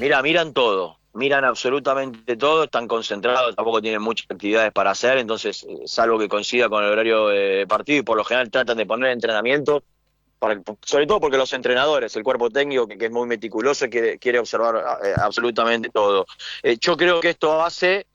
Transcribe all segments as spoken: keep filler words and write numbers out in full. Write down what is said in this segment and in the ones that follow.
Mira, miran todo, miran absolutamente todo, están concentrados, tampoco tienen muchas actividades para hacer, entonces, eh, salvo que coincida con el horario de partido, y por lo general tratan de poner entrenamiento, para, sobre todo porque los entrenadores, el cuerpo técnico, que, que es muy meticuloso, quiere, quiere observar eh, absolutamente todo. Eh, yo creo que esto hace,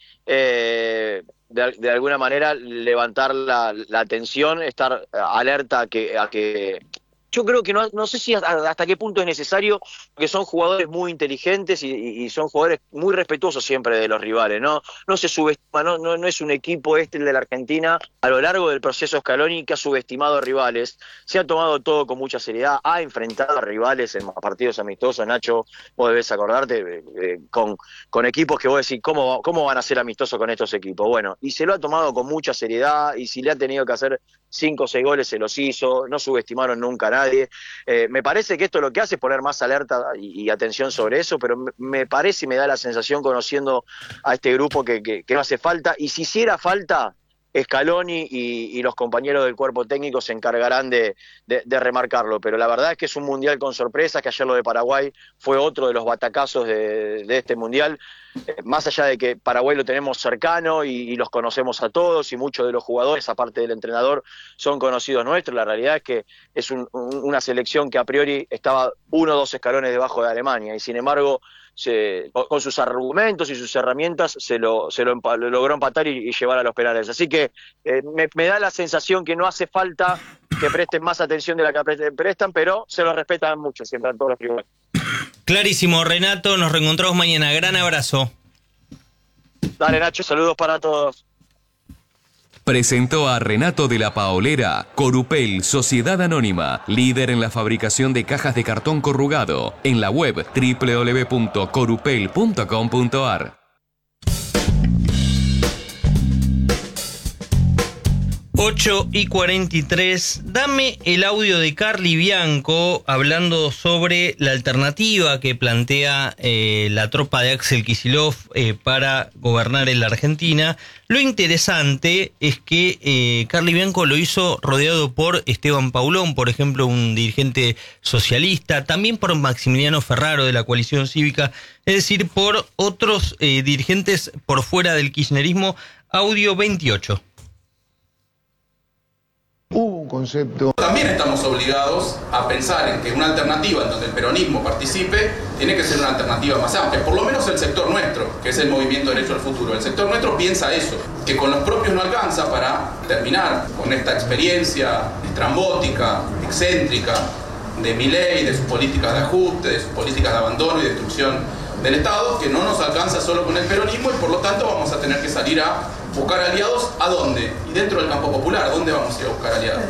eh, de, de alguna manera, levantar la, la atención, estar alerta a que... A que yo creo que no, no sé si hasta, hasta qué punto es necesario, porque son jugadores muy inteligentes y, y, y son jugadores muy respetuosos siempre de los rivales, ¿no? No se subestima, no, no, no es un equipo este el de la Argentina a lo largo del proceso Scaloni que ha subestimado a rivales, se ha tomado todo con mucha seriedad, ha enfrentado a rivales en partidos amistosos, Nacho, vos debés acordarte, eh, eh, con, con equipos que vos decís, ¿cómo, ¿cómo van a ser amistosos con estos equipos? Bueno, y se lo ha tomado con mucha seriedad, y si le ha tenido que hacer cinco o seis goles se los hizo, no subestimaron nunca a nadie. Eh, me parece que esto lo que hace es poner más alerta y, y atención sobre eso, pero me, me parece y me da la sensación, conociendo a este grupo, que, que, que no hace falta, y si hiciera falta, Scaloni y, y los compañeros del cuerpo técnico se encargarán de, de, de remarcarlo, pero la verdad es que es un mundial con sorpresas, que ayer lo de Paraguay fue otro de los batacazos de, de este mundial, eh, más allá de que Paraguay lo tenemos cercano y, y los conocemos a todos, y muchos de los jugadores, aparte del entrenador, son conocidos nuestros. La realidad es que es un, un, una selección que a priori estaba uno o dos escalones debajo de Alemania, y sin embargo, Se, con sus argumentos y sus herramientas se lo, se lo, empa, lo logró empatar y, y llevar a los penales. Así que eh, me, me da la sensación que no hace falta que presten más atención de la que prestan, pero se lo respetan mucho siempre a todos los rivales. Clarísimo, Renato, nos reencontramos mañana. Gran abrazo. Dale, Nacho, saludos para todos. Presentó a Renato de la Paolera, Corupel, Sociedad Anónima, líder en la fabricación de cajas de cartón corrugado, en la web doble u doble u doble u punto corupel punto com punto a r. ocho y cuarenta y tres, dame el audio de Carly Bianco hablando sobre la alternativa que plantea eh, la tropa de Axel Kicillof eh, para gobernar en la Argentina. Lo interesante es que eh, Carly Bianco lo hizo rodeado por Esteban Paulón, por ejemplo, un dirigente socialista, también por Maximiliano Ferraro de la Coalición Cívica, es decir, por otros eh, dirigentes por fuera del kirchnerismo. Audio veintiocho. Hubo un concepto. También estamos obligados a pensar en que una alternativa en donde el peronismo participe tiene que ser una alternativa más amplia, por lo menos el sector nuestro, que es el Movimiento Derecho al Futuro. El sector nuestro piensa eso, que con los propios no alcanza para terminar con esta experiencia estrambótica, excéntrica de Milei, de sus políticas de ajuste, de sus políticas de abandono y destrucción del Estado, que no nos alcanza solo con el peronismo, y por lo tanto vamos a tener que salir a buscar aliados. ¿A dónde? Y dentro del campo popular, ¿dónde vamos a ir a buscar aliados?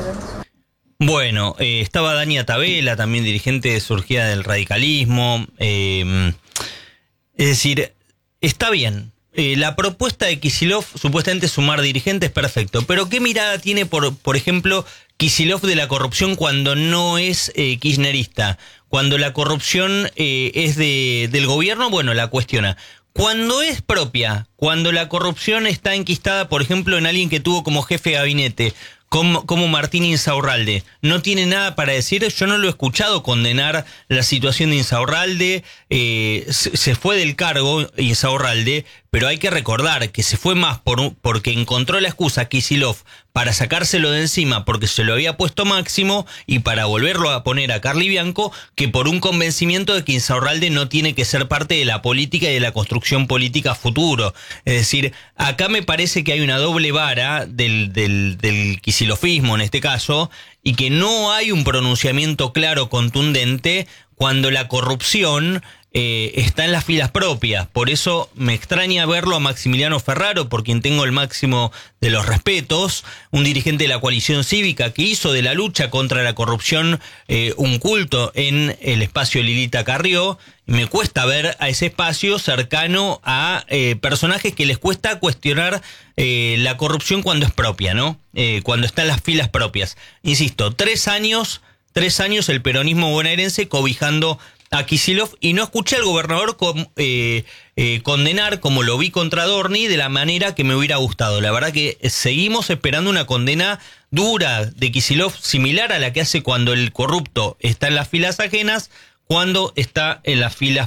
Bueno, eh, estaba Dani Atabela, también dirigente surgida del radicalismo. Eh, es decir, está bien. Eh, la propuesta de Kicillof, supuestamente sumar dirigentes, perfecto. Pero ¿qué mirada tiene, por, por ejemplo, Kicillof de la corrupción cuando no es eh, kirchnerista? Cuando la corrupción eh, es de, del gobierno, bueno, la cuestiona. Cuando es propia, cuando la corrupción está enquistada, por ejemplo, en alguien que tuvo como jefe de gabinete, como, como Martín Insaurralde, no tiene nada para decir. Yo no lo he escuchado condenar la situación de Insaurralde. Eh, se, se fue del cargo Insaurralde, pero hay que recordar que se fue más por porque encontró la excusa Kicillof para sacárselo de encima porque se lo había puesto Máximo, y para volverlo a poner a Carly Bianco, que por un convencimiento de que Insaurralde no tiene que ser parte de la política y de la construcción política futuro. Es decir, acá me parece que hay una doble vara del, del, del kicillofismo en este caso, y que no hay un pronunciamiento claro, contundente, cuando la corrupción eh, está en las filas propias. Por eso me extraña verlo a Maximiliano Ferraro, por quien tengo el máximo de los respetos, un dirigente de la Coalición Cívica que hizo de la lucha contra la corrupción eh, un culto en el espacio Lilita Carrió. Me cuesta ver a ese espacio cercano a eh, personajes que les cuesta cuestionar eh, la corrupción cuando es propia, ¿no? Eh, cuando está en las filas propias. Insisto, tres años, tres años el peronismo bonaerense cobijando a Kicillof, y no escuché al gobernador con, eh, eh, condenar, como lo vi contra Dorni, de la manera que me hubiera gustado. La verdad que seguimos esperando una condena dura de Kicillof, similar a la que hace cuando el corrupto está en las filas ajenas, cuando está en las filas